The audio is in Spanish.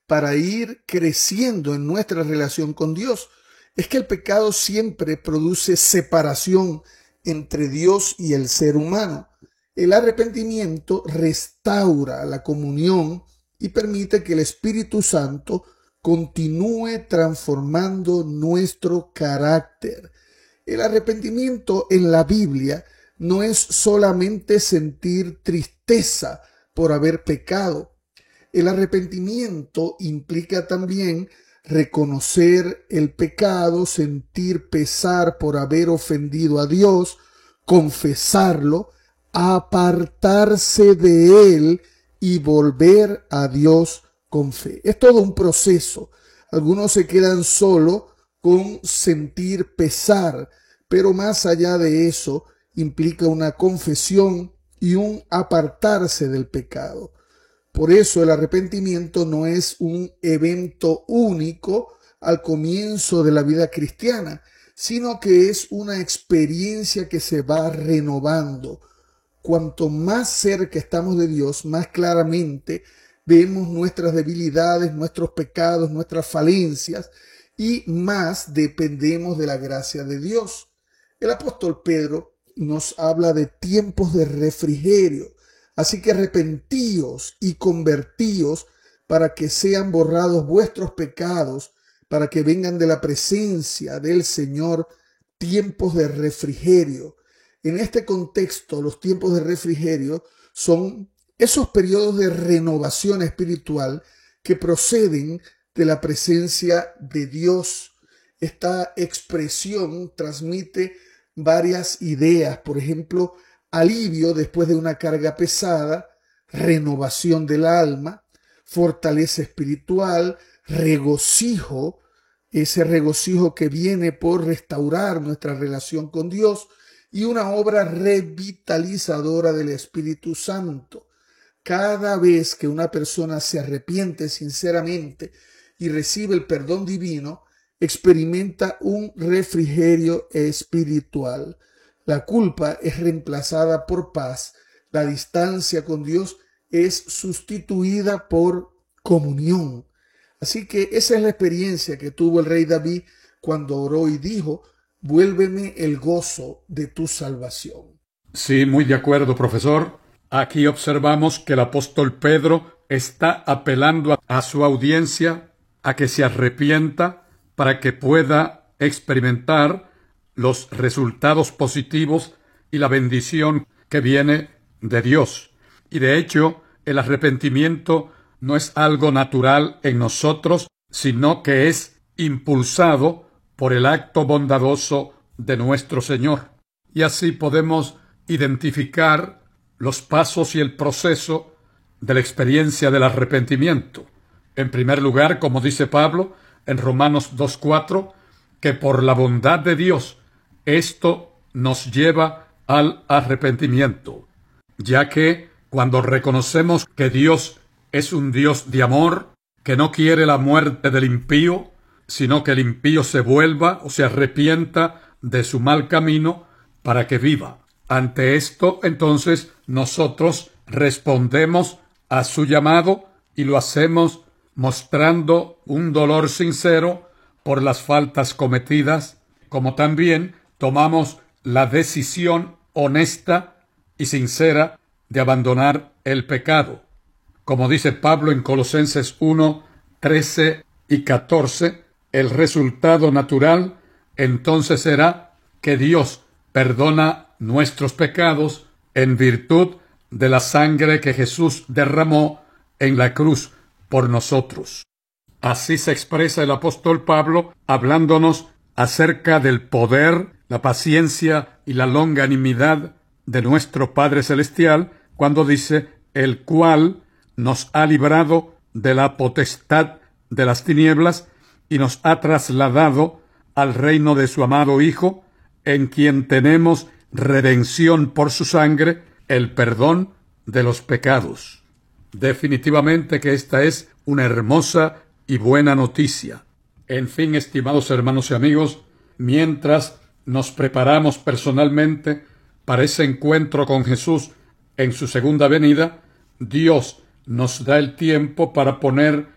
para ir creciendo en nuestra relación con Dios. Es que el pecado siempre produce separación entre Dios y el ser humano. El arrepentimiento restaura la comunión y permite que el Espíritu Santo continúe transformando nuestro carácter. El arrepentimiento en la Biblia no es solamente sentir tristeza por haber pecado. El arrepentimiento implica también reconocer el pecado, sentir pesar por haber ofendido a Dios, confesarlo, apartarse de él y volver a Dios con fe. Es todo un proceso. Algunos se quedan solo con sentir pesar, pero más allá de eso implica una confesión y un apartarse del pecado. Por eso el arrepentimiento no es un evento único al comienzo de la vida cristiana, sino que es una experiencia que se va renovando. Cuanto más cerca estamos de Dios, más claramente vemos nuestras debilidades, nuestros pecados, nuestras falencias y más dependemos de la gracia de Dios. El apóstol Pedro nos habla de tiempos de refrigerio. Así que arrepentíos y convertíos para que sean borrados vuestros pecados, para que vengan de la presencia del Señor tiempos de refrigerio. En este contexto, los tiempos de refrigerio son esos periodos de renovación espiritual que proceden de la presencia de Dios. Esta expresión transmite varias ideas, por ejemplo, alivio después de una carga pesada, renovación del alma, fortaleza espiritual, regocijo, ese regocijo que viene por restaurar nuestra relación con Dios y una obra revitalizadora del Espíritu Santo. Cada vez que una persona se arrepiente sinceramente y recibe el perdón divino, experimenta un refrigerio espiritual. La culpa es reemplazada por paz. La distancia con Dios es sustituida por comunión. Así que esa es la experiencia que tuvo el rey David cuando oró y dijo: vuélveme el gozo de tu salvación. Sí, muy de acuerdo, profesor. Aquí observamos que el apóstol Pedro está apelando a su audiencia a que se arrepienta para que pueda experimentar los resultados positivos y la bendición que viene de Dios. Y de hecho, el arrepentimiento no es algo natural en nosotros, sino que es impulsado por el acto bondadoso de nuestro Señor. Y así podemos identificar los pasos y el proceso de la experiencia del arrepentimiento. En primer lugar, como dice Pablo en Romanos 2:4, que por la bondad de Dios esto nos lleva al arrepentimiento, ya que cuando reconocemos que Dios es un Dios de amor, que no quiere la muerte del impío, sino que el impío se vuelva o se arrepienta de su mal camino para que viva. Ante esto, entonces, nosotros respondemos a su llamado y lo hacemos mostrando un dolor sincero por las faltas cometidas, como también tomamos la decisión honesta y sincera de abandonar el pecado. Como dice Pablo en Colosenses 1:13 y 14, el resultado natural entonces será que Dios perdona nuestros pecados en virtud de la sangre que Jesús derramó en la cruz por nosotros. Así se expresa el apóstol Pablo hablándonos acerca del poder, la paciencia y la longanimidad de nuestro Padre Celestial cuando dice: el cual nos ha librado de la potestad de las tinieblas y nos ha trasladado al reino de su amado Hijo, en quien tenemos redención por su sangre, el perdón de los pecados. Definitivamente que esta es una hermosa y buena noticia. En fin, estimados hermanos y amigos, mientras nos preparamos personalmente para ese encuentro con Jesús en su segunda venida, Dios nos da el tiempo para poner